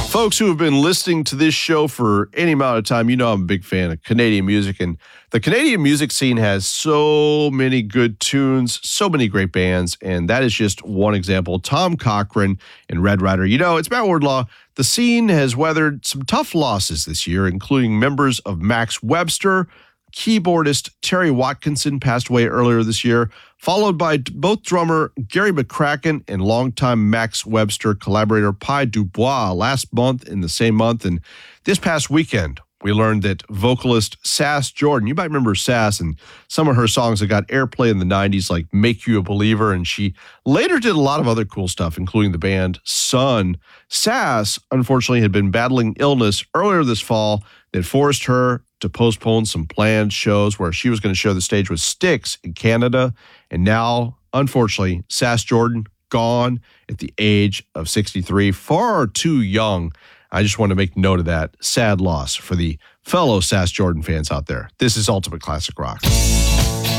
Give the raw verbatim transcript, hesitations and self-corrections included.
Folks who have been listening to this show for any amount of time, you know I'm a big fan of Canadian music, and the Canadian music scene has so many good tunes, so many great bands, and that is just one example. Tom Cochrane and Red Rider. You know, it's Matt Wardlaw. The scene has weathered some tough losses this year, including members of Max Webster. Keyboardist Terry Watkinson passed away earlier this year, followed by both drummer Gary McCracken and longtime Max Webster collaborator Pi Dubois last month in the same month. And this past weekend, we learned that vocalist Sass Jordan, you might remember Sass and some of her songs that got airplay in the nineties, like Make You a Believer, and she later did a lot of other cool stuff, including the band Sun. Sass, unfortunately, had been battling illness earlier this fall that forced her to postpone some planned shows where she was going to share the stage with Styx in Canada. And now, unfortunately, Sass Jordan gone at the age of sixty-three, far too young. I just want to make note of that. Sad loss for the fellow Sass Jordan fans out there. This is Ultimate Classic Rock.